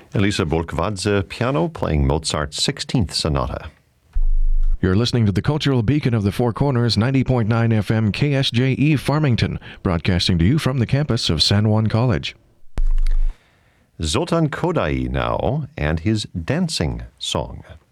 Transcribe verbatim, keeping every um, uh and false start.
Elisa Bolkvadze piano playing Mozart's sixteenth Sonata. You're listening to the Cultural Beacon of the Four Corners, ninety point nine F M K S J E Farmington, broadcasting to you from the campus of San Juan College. Zoltan Kodaly now and his dancing song.